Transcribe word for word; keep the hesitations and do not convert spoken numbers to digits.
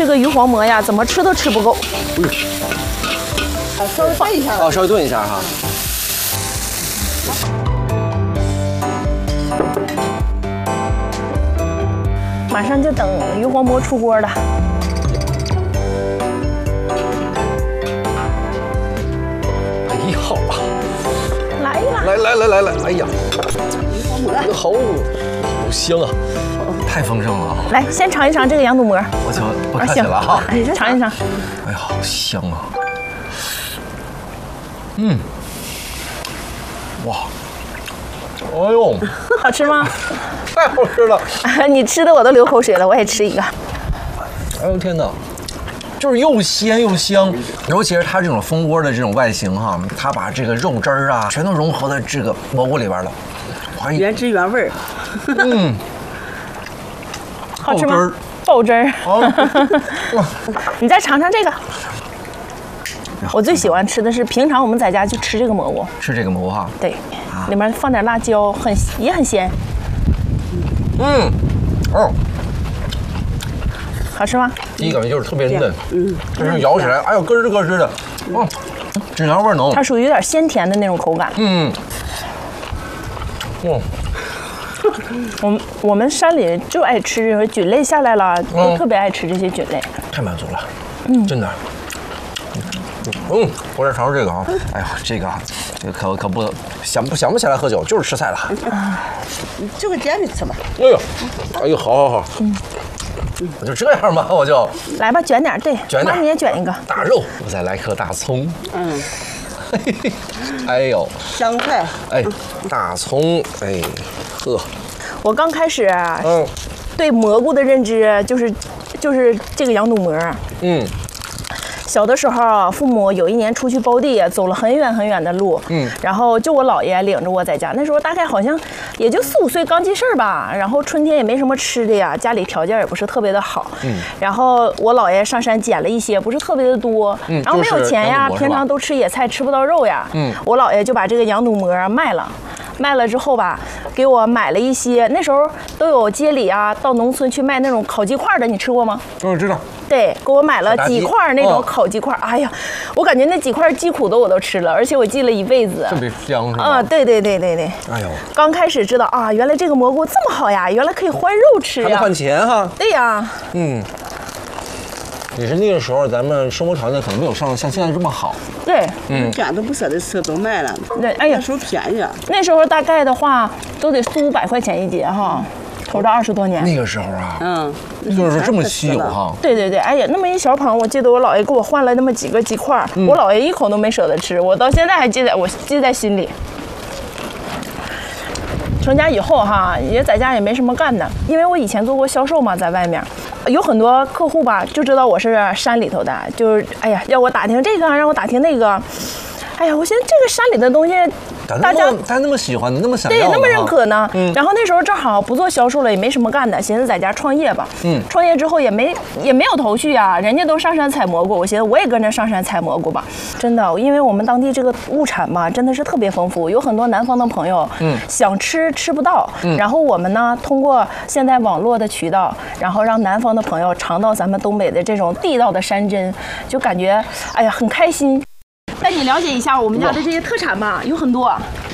这个鱼黄馍呀，怎么吃都吃不够。 啊，稍微炖一下。 哦，稍微炖一下哈。 马上就等鱼黄馍出锅了。 哎呀，好啊！ 来了， 来来来来来，哎呀， 鱼黄馍， 好好香啊，太丰盛了啊！ 来，先尝一尝这个羊肚馍。 我就不客气了哈。 哎，尝一尝。 哎呀，好香啊！嗯，哇，哎呦， 好吃吗？ 太好吃了！ 你吃的我都流口水了，我也吃一个。 哎呦天哪，就是又鲜又香，尤其是它这种蜂窝的这种外形哈，它把这个肉汁儿啊全都融合在这个蘑菇里边了，哇， 原汁原味儿。 嗯， 好吃吗？爆汁儿。你再尝尝这个。我最喜欢吃的是，平常我们在家就吃这个蘑菇， 吃这个蘑菇哈。 对，里面放点辣椒，很也很鲜。 嗯，哦， 好吃吗？ 第一感觉就是特别嫩，嗯，就是咬起来，哎呦，咯吱咯吱的，嗯，孜然味浓。 它属于有点鲜甜的那种口感。 嗯，哇， 我们我们山里就爱吃这种菌类下来了，都特别爱吃这些菌类。 太满足了，嗯，真的。嗯，我再尝尝这个啊！哎呀，这个啊，这个可可不想不想不起来喝酒，就是吃菜了。 就个煎饼吃吧。 哎呦，哎呦，好好好，嗯，我就这样吧，我就来吧，卷点，对， 卷点， 妈你也卷一个。 大肉，我再来颗大葱。 嗯， 哎呦， 香菜。 哎，大葱，哎，呵。 我刚开始嗯， 对蘑菇的认知就是就是这个羊肚馍。 嗯。 小的时候，父母有一年出去包地，走了很远很远的路，嗯，然后就我姥爷领着我在家，那时候大概好像也就四五岁，刚记事儿吧。然后春天也没什么吃的呀，家里条件也不是特别的好，嗯，然后我姥爷上山捡了一些，不是特别的多，嗯，然后没有钱呀，平常都吃野菜，吃不到肉呀，嗯，我姥爷就把这个羊肚馍卖了。卖了之后吧，给我买了一些，那时候都有街里啊，到农村去卖那种烤鸡块的，你吃过吗？ 我知道。 对，给我买了几块那种烤鸡块，哎呀，我感觉那几块鸡脯的我都吃了，而且我记了一辈子。 特别香是吧？ 啊，对对对对对。 哎呦， 刚开始知道啊，原来这个蘑菇这么好呀，原来可以换肉吃呀。 还能换钱哈？ 对呀。 嗯。也是那个时候，咱们生活条件可能没有上像现在这么好。 对， 嗯，家都不舍得吃，都卖了。 对，哎呀， 那时候便宜。 那时候大概的话，都得四五百块钱一节哈，头这二十多年。 那个时候啊， 嗯， 就是这么稀有哈。 对对对，哎呀，那么一小捧，我记得我姥爷给我换了那么几个鸡块，嗯、我姥爷一口都没舍得吃，我到现在还记在我记在心里。成家以后哈，也在家也没什么干的，因为我以前做过销售嘛，在外面，有很多客户吧就知道我是山里头的，就是哎呀，要我打听这个，让我打听那个，哎呀，我寻思这个山里的东西，大家他那么喜欢的，那么想要对，那么认可呢。嗯。然后那时候正好不做销售了，也没什么干的，寻思在家创业吧。嗯。创业之后也没也没有头绪啊，人家都上山采蘑菇，我寻思我也跟着上山采蘑菇吧。真的，因为我们当地这个物产嘛，真的是特别丰富，有很多南方的朋友，嗯，想吃吃不到，嗯，然后我们呢，通过现在网络的渠道，然后让南方的朋友尝到咱们东北的这种地道的山珍，就感觉哎呀很开心。带你了解一下我们家的这些特产吧，有很多。